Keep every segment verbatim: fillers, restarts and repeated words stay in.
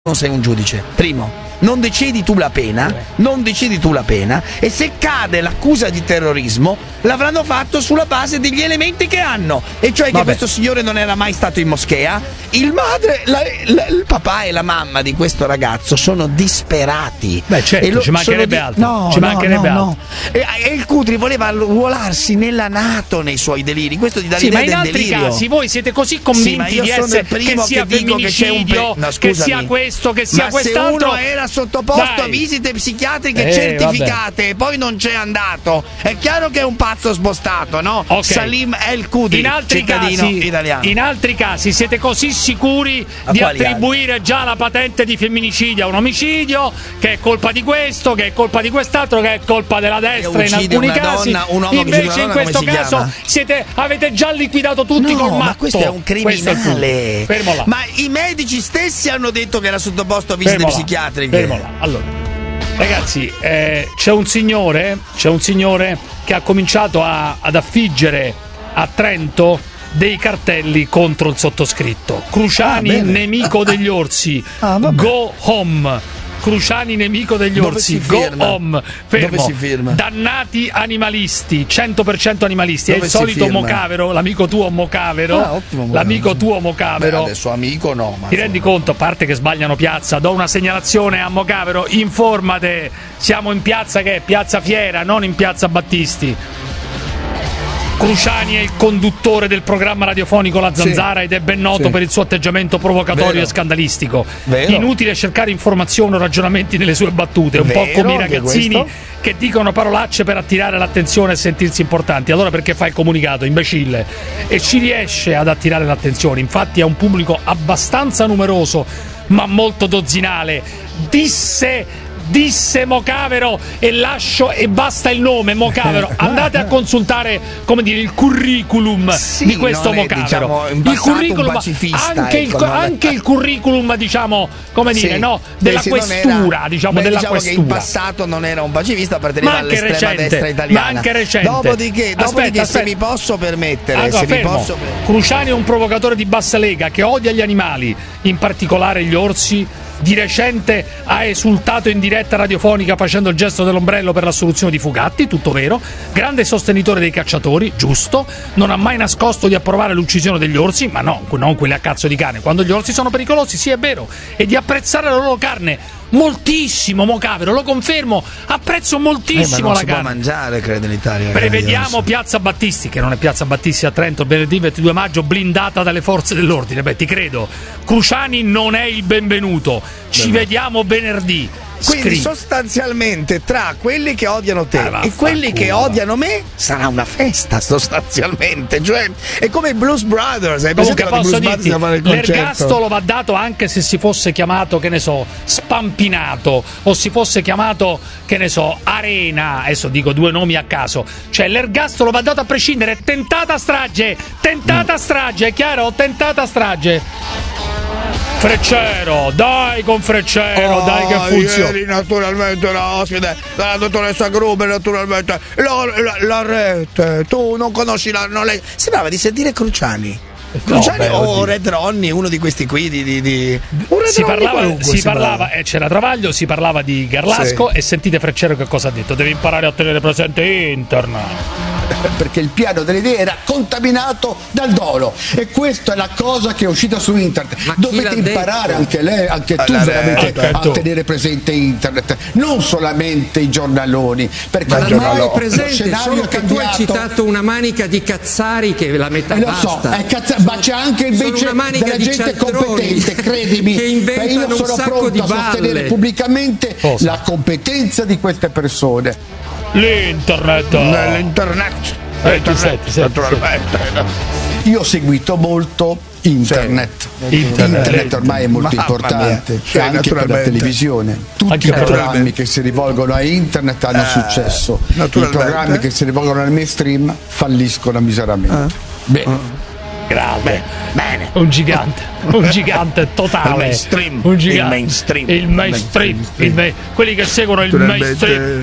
non sei un giudice, primo, non decidi tu la pena, non decidi tu la pena, e se cade l'accusa di terrorismo l'avranno fatto sulla base degli elementi che hanno, e cioè che Vabbè. questo signore non era mai stato in moschea, il madre, la, la, il papà e la mamma di questo ragazzo sono disperati. Beh, certo, e lo, ci mancherebbe di- altro. No, Ci no, mancherebbe no, altro. no. E, e il Cutri voleva ruolarsi nella NATO nei suoi deliri, questo di dare Sì, l'idea ma in del altri delirio. casi voi siete così Sì, ma convinti io di sono essere il primo che sia che dico che c'è un pe- femminicidio, no, che scusami. sia questo, che sia Ma quest'altro. se uno era sottoposto Dai. a visite psichiatriche Eh, certificate e poi non c'è andato, è chiaro che è un pazzo spostato, no? Ok. Salim El Kudri, In altri, cittadino casi, italiano. in altri casi siete così sicuri A di quali attribuire già la patente di femminicidio a un omicidio, che è colpa di questo, che è colpa di quest'altro, che è colpa della destra in uccide alcuni una casi. donna, un uomo che uccide Invece una in donna, questo come si caso chiama? siete, avete già liquidato tutti No, col matto. ma questo è un Questo è il punto. criminale. Fermo là. Ma i medici stessi hanno detto che era sottoposto a visite Fermo là, psichiatriche. fermo là. Allora, ragazzi, eh, c'è un signore, c'è un signore che ha cominciato a- ad affiggere a Trento dei cartelli contro il sottoscritto. Cruciani, Ah, bene. nemico degli orsi. Ah, vabbè. Go home. Cruciani, nemico degli Dove orsi. si Go firma? home. Fermo. Dove si firma? Dannati animalisti, cento per cento animalisti. È Dove il si solito firma? Mocavero, l'amico tuo Mocavero. Ah, ottimo, Mocavero. L'amico tuo Beh, Mocavero. adesso amico no, ma Ti rendi conto, a parte che sbagliano piazza, do una segnalazione a Mocavero, informate, siamo in piazza che è? Piazza Fiera, non in piazza Battisti. Cruciani è il conduttore del programma radiofonico La Zanzara Sì. ed è ben noto Sì. per il suo atteggiamento provocatorio Vero. e scandalistico. Vero. Inutile cercare informazioni o ragionamenti nelle sue battute, un po' Vero, come i anche ragazzini questo. che dicono parolacce per attirare l'attenzione e sentirsi importanti. Allora perché fa il comunicato, imbecille? E ci riesce ad attirare l'attenzione, infatti è un pubblico abbastanza numeroso ma molto dozzinale. Disse Disse Mocavero, e lascio e basta il nome Mocavero. Andate a consultare, come dire, il curriculum Sì, di questo non è, Mocavero. diciamo, in Il passato un curriculum, pacifista, anche, ecco, il, non è- anche il curriculum, diciamo, come dire, Sì. no, della Sì, sì, non questura, era- diciamo, beh, della diciamo che questura. in passato non era un pacifista, apparteneva Ma anche all'estrema recente, destra italiana. ma anche recente. Dopodiché, Aspetta, dopodiché aspetta. se mi posso permettere, Allora, se mi fermo. posso per- Cruciani è un provocatore di bassa lega che odia gli animali, in particolare gli orsi. Di recente ha esultato in diretta radiofonica facendo il gesto dell'ombrello per l'assoluzione di Fugatti, tutto vero. Grande sostenitore dei cacciatori, giusto. Non ha mai nascosto di approvare l'uccisione degli orsi, ma no, non quelli a cazzo di cane. Quando gli orsi sono pericolosi, sì, è vero. E di apprezzare la loro carne. Moltissimo, Mocavero, lo confermo. Apprezzo Eh, ma moltissimo non la si può carne. mangiare, credo, in Italia. Prevediamo ragazzi. Piazza Battisti, che non è Piazza Battisti a Trento, venerdì ventidue maggio, blindata dalle forze dell'ordine. Beh, ti credo. Cruciani non è il benvenuto. Ci Beh, vediamo venerdì. Quindi Scrivi. sostanzialmente tra quelli che odiano te Ah, e vaffanculo. quelli che odiano me sarà una festa, sostanzialmente. Cioè, è come i Blues Brothers. Hai Comunque presente quando i posso Blues dirti, Brothers fanno il concerto? l'ergastolo va dato anche se si fosse chiamato, che ne so, Spampinato, o si fosse chiamato, che ne so, Arena, adesso dico due nomi a caso. Cioè l'ergastolo va dato a prescindere. Tentata strage, tentata strage, è chiaro? Tentata strage. Freccero, dai con Freccero, Oh, dai che funziona. Ieri naturalmente era ospite della dottoressa Gruber, naturalmente la, la, la rete. Tu non conosci la. Non lei. Sembrava di sentire Cruciani. Cruciani beh, o oddio. Red Ronnie, uno di questi qui di. di, di... Un Red Si Ronnie parlava, qualunque, si sembrava. parlava eh, c'era Travaglio, si parlava di Garlasco Sì. e sentite Freccero che cosa ha detto. Devi imparare a tenere presente internet. Perché il piano delle idee era contaminato dal dolo, e questa è la cosa che è uscita su internet. Ma chi Dovete l'ha imparare detto? anche lei, anche tu Allora, veramente anche a tu. tenere presente internet, non solamente i giornaloni, perché Ma ormai ormai è lo presente, scenario solo è che tu hai cambiato. citato una manica di cazzari che la metà Eh, lo so, basta. è cazza- ma c'è anche Sono invece una manica della di gente cialtroni competente, credimi, che inventano io un sono sacco pronto di a sostenere balle. pubblicamente Cosa? la competenza di queste persone. L'internet. Nell'internet. Eh, ti senti, senti, naturalmente. Io ho seguito molto internet. Internet. Internet ormai è molto Mamma importante, mia. Sì, anche per la naturalmente. televisione. Tutti Anche i per- programmi che si rivolgono a internet hanno Eh, successo, i naturalmente. programmi che si rivolgono al mainstream falliscono miseramente. Bene. Grande. Bene. Un gigante, un gigante totale. Il mainstream, Un gigante. il mainstream. Il mainstream. Mainstream. Il ma- quelli che seguono il Naturalmente. mainstream.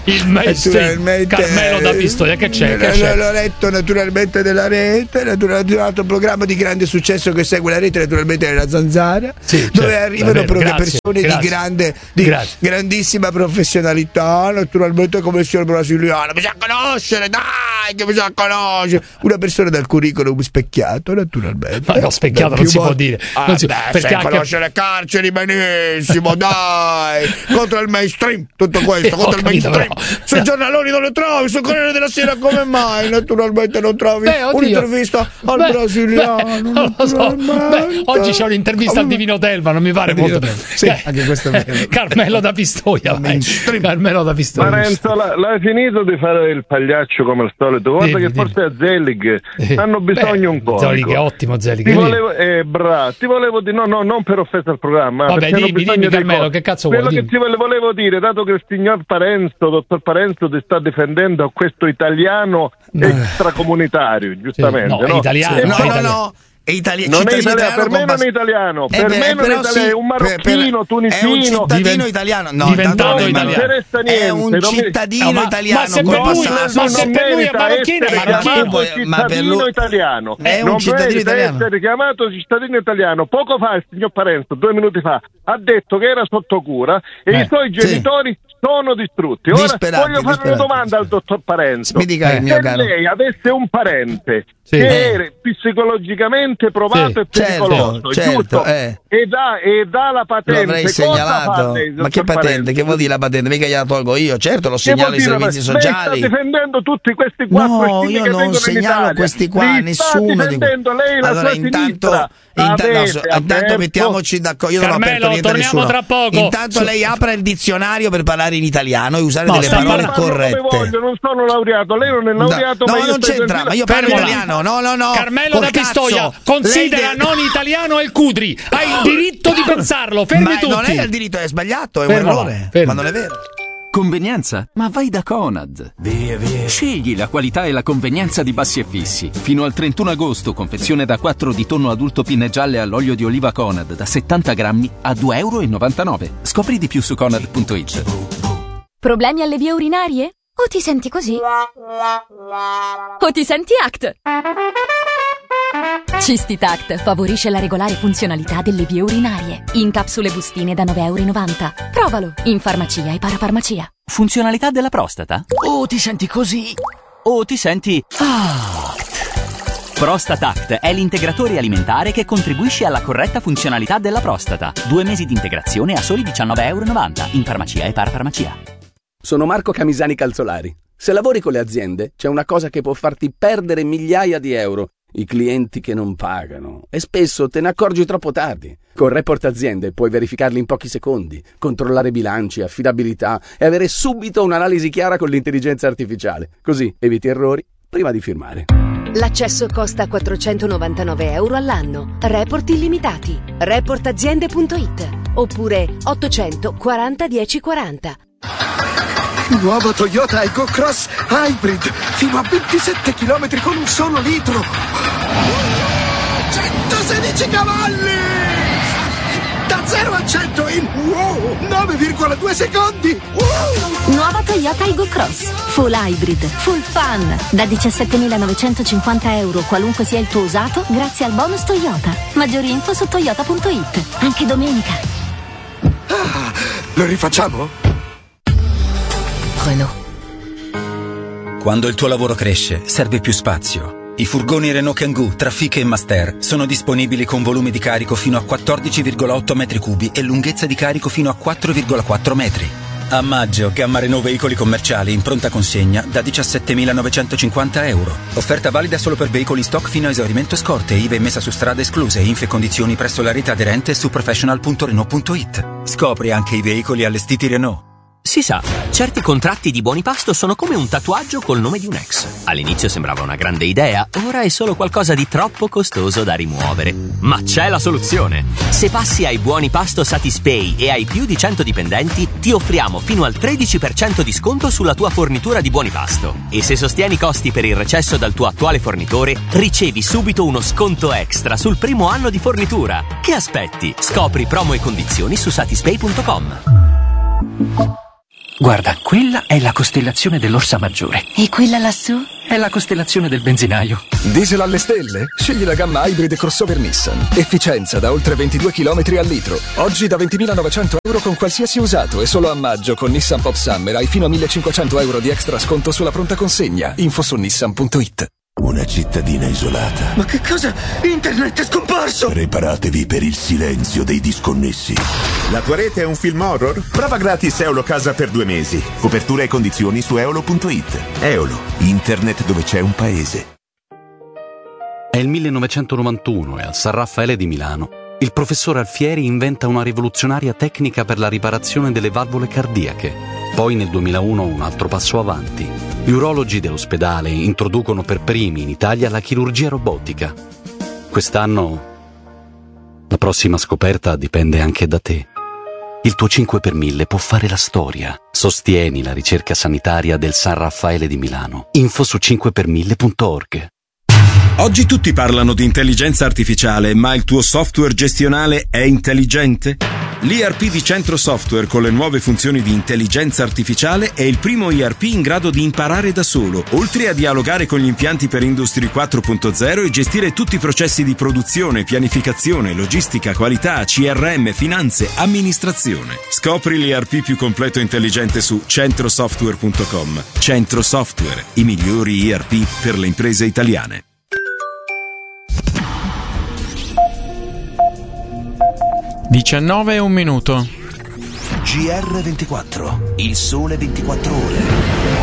il mainstream. Carmelo da Pistoia, che c'è? Che c'è? L'ho letto naturalmente nella rete, naturalmente un altro programma di grande successo che segue la rete, naturalmente è La Zanzara, sì, dove certo, arrivano proprio grazie, persone grazie. di grande, di grandissima professionalità, naturalmente come il signor brasiliano. Bisogna conoscere, dai, che bisogna conoscere. Una persona dal curriculum specchiato, naturalmente. Ma no, specchiato non si può dire. Ah, Non si- beh, perché sai anche- conoscere le carceri benissimo, dai. Contro il mainstream, tutto questo, Ho contro il capito, mainstream. però. Sui giornaloni non lo trovi, sul Corriere della Sera come mai? Naturalmente non trovi Beh, oddio. un'intervista al Beh, brasiliano. beh, non lo so. Beh, oggi c'è un'intervista al Divino Telva, non mi pare molto bene. Sì, anche questo è vero. Carmelo da Pistoia, vai. Carmelo da Pistoia. Ma Renzo, la- l'hai finito di fare il pagliaccio come al solito? Guarda Dimmi, che dimmi. forse a Zelig Eh, hanno bisogno beh, un po'. Zelig è ottimo, Zelig. Ti Dimmi. volevo, eh, bra, ti volevo dire, no, no, non per offesa al programma. Vabbè, perché hanno dimmi, bisogno dimmi, dei Carmelo, co- che cazzo Quello vuoi? che Dimmi. ti vole- volevo dire, dato che il signor Parenzo, dottor Parenzo, ti sta difendendo questo italiano extracomunitario, giustamente. no, è no? italiano, E no, poi- è No, no, italiano. no. È itali- Non è cittadino italiano, per me con non bas- è italiano, Eh per beh, me non è però italiano, sì, è un per- marocchino, per- tunisino. È un cittadino Diven- italiano. No, diventato intanto non italiano. mi interessa niente, È un non mi- cittadino No, ma- italiano ma se col per lui- passato. ma se non per lui è merita marocchino, essere è marocchino. chiamato Ma per cittadino lui- italiano. È un non cittadino merita italiano. essere chiamato cittadino italiano. Poco fa il signor Parenzo, due minuti fa, ha detto che era sotto cura e Eh, i suoi sì. genitori sono distrutti. Ora Disperati, voglio fare disperati. una domanda al dottor Parenzo. Mi dica, Se mio caro. lei avesse un parente Sì. che Eh. era psicologicamente provato Sì. e pericoloso, Certo, giusto? eh. E dà, e dà la Lo patente, avrei cosa segnalato. fa lei, Ma che dottor patente? Parenzo? Che vuol dire la patente? Mica gliela tolgo io. Certo, lo Che segnalo vuol ai dire? servizi Lei sociali. sta difendendo tutti questi quattro No, stili io che non vengono in segnalo Italia. questi qua, Li nessuno sta di difendendo lei la allora, sua intanto, sinistra. inta- no, Avete so- intanto aperto- mettiamoci d'accordo. Io non ho Carmelo, aperto niente a torniamo nessuno. tra poco. Intanto Su- lei apra il dizionario per parlare in italiano e usare No, delle sta parole parlando Parlo corrette. come voglio, non sono laureato, lei non è laureato, no, ma no, io non sto c'entra, ma io parlo Fermola. italiano. No, no, no. Carmelo Col da Pistoia, cazzo. considera Lei de- non italiano il Cudri. Hai il diritto di pensarlo, fermi Ma tutti. non è il diritto, è sbagliato, è un Fermola, errore. fermo. Ma non è vero. Convenienza? Ma vai da Conad. Via, via. Scegli la qualità e la convenienza di Bassi e Fissi. Fino al trentuno agosto, confezione da quattro di tonno adulto pinne gialle all'olio di oliva Conad da settanta grammi a due virgola novantanove euro. Scopri di più su conad punto it. Problemi alle vie urinarie? O ti senti così? O ti senti Act? Cistitact favorisce la regolare funzionalità delle vie urinarie. In capsule bustine da nove virgola novanta euro. Provalo in farmacia e parafarmacia. Funzionalità della prostata? O ti senti così? O ti senti... Prostatact è l'integratore alimentare che contribuisce alla corretta funzionalità della prostata. Due mesi di integrazione a soli diciannove virgola novanta euro in farmacia e parafarmacia. Sono Marco Camisani Calzolari. Se lavori con le aziende, c'è una cosa che può farti perdere migliaia di euro. I clienti che non pagano. E spesso te ne accorgi troppo tardi. Con Report Aziende puoi verificarli in pochi secondi, controllare bilanci, affidabilità e avere subito un'analisi chiara con l'intelligenza artificiale. Così eviti errori prima di firmare. L'accesso costa quattrocentonovantanove euro all'anno. Report illimitati. report aziende punto it oppure ottocento quaranta dieci quaranta. Nuovo Toyota Aygo Cross Hybrid, fino a ventisette chilometri con un solo litro. centosedici cavalli! Da zero a cento in wow, nove virgola due secondi! Wow! Nuova Toyota Aygo Cross. Full hybrid, full fun. Da diciassettemilanovecentocinquanta euro qualunque sia il tuo usato, grazie al bonus Toyota. Maggiori info su toyota punto it. Anche domenica. Ah, lo rifacciamo? Renault. Quando il tuo lavoro cresce, serve più spazio. I furgoni Renault Kangoo, Trafic e Master sono disponibili con volumi di carico fino a quattordici virgola otto metri cubi e lunghezza di carico fino a quattro virgola quattro metri. A maggio, gamma Renault veicoli commerciali in pronta consegna da diciassettemilanovecentocinquanta euro. Offerta valida solo per veicoli in stock fino a esaurimento scorte, I V A e messa su strada escluse, info e condizioni presso la rete aderente su professional punto renault punto it. Scopri anche i veicoli allestiti Renault. Si sa, certi contratti di buoni pasto sono come un tatuaggio col nome di un ex. All'inizio sembrava una grande idea, ora è solo qualcosa di troppo costoso da rimuovere. Ma c'è la soluzione! Se passi ai buoni pasto Satispay e hai più di cento dipendenti, ti offriamo fino al tredici per cento di sconto sulla tua fornitura di buoni pasto. E se sostieni i costi per il recesso dal tuo attuale fornitore, ricevi subito uno sconto extra sul primo anno di fornitura. Che aspetti? Scopri promo e condizioni su satispay punto com. Guarda, quella è la costellazione dell'Orsa Maggiore. E quella lassù? È la costellazione del benzinaio. Diesel alle stelle? Scegli la gamma Hybrid crossover Nissan. Efficienza da oltre ventidue chilometri al litro. Oggi da ventimilanovecento euro con qualsiasi usato e solo a maggio con Nissan Pop Summer hai fino a millecinquecento euro di extra sconto sulla pronta consegna. Info su nissan punto it. Una cittadina isolata. Ma che cosa? Internet è scomparso! Preparatevi per il silenzio dei disconnessi. La tua rete è un film horror? Prova gratis Eolo Casa per due mesi. Copertura e condizioni su eolo punto it. Eolo, internet dove c'è un paese. È il millenovecentonovantuno e al San Raffaele di Milano il professor Alfieri inventa una rivoluzionaria tecnica per la riparazione delle valvole cardiache. Poi nel duemilauno un altro passo avanti. Gli urologi dell'ospedale introducono per primi in Italia la chirurgia robotica. Quest'anno la prossima scoperta dipende anche da te. Il tuo cinque per mille può fare la storia. Sostieni la ricerca sanitaria del San Raffaele di Milano. Info su cinque per mille punto org. Oggi tutti parlano di intelligenza artificiale, ma il tuo software gestionale è intelligente? L'E R P di Centro Software con le nuove funzioni di intelligenza artificiale è il primo E R P in grado di imparare da solo, oltre a dialogare con gli impianti per Industry quattro punto zero e gestire tutti i processi di produzione, pianificazione, logistica, qualità, C R M, finanze, amministrazione. Scopri l'E R P più completo e intelligente su centrosoftware punto com. Centro Software, i migliori E R P per le imprese italiane. diciannove e un minuto. G R ventiquattro, il sole ventiquattro ore.